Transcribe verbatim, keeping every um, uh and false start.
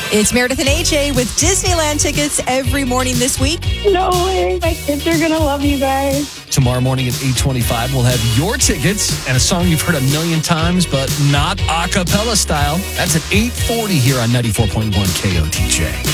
It's Meredith and A J with Disneyland tickets every morning this week. No way. My kids are going to love you guys. Tomorrow morning at eight twenty-five, we'll have your tickets and a song you've heard a million times, but not a cappella style. That's at eight forty here on ninety-four point one K O T J.